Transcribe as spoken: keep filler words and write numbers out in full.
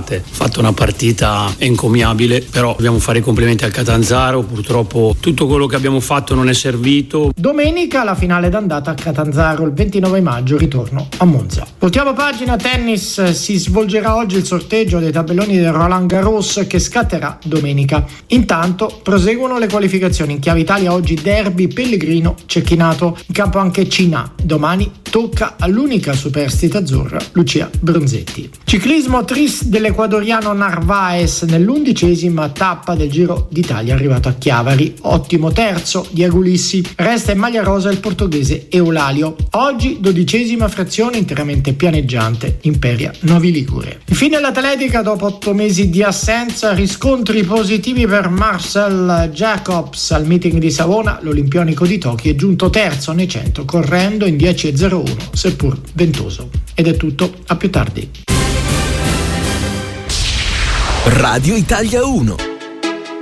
giornate. Ha fatto una partita encomiabile, però dobbiamo fare i complimenti al Catanzaro, purtroppo tutto quello che abbiamo fatto non è servito. Domenica la finale d'andata a Catanzaro, il ventinove maggio ritorno a Monza. Voltiamo pagina tennis, si svolgerà oggi il sorteggio dei tabelloni del Roland Garros che scatterà domenica. Intanto proseguono le qualificazioni in chiave Italia, oggi derby Pellegrino Cecchinato, in campo anche Cina, domani tocca all'unica superstite azzurra Lucia Bronzetti. Ciclismo tris dell'ecuadoriano Narvaez nell'undicesima tappa del Giro d'Italia arrivato a Chiavari, ottimo terzo Diego Ulissi, resta in maglia rosa il portoghese Eulalio. Oggi dodicesima frazione interamente pianeggiante Imperia Novi Ligure. Infine l'atletica, dopo otto mesi di assenza, riscontri positivi per Marcel Jacobs al meeting di Savona, l'olimpionico di Tokyo è giunto terzo nei cento correndo in dieci e zero uno seppur ventoso. Ed è tutto, a più tardi. Radio Italia uno.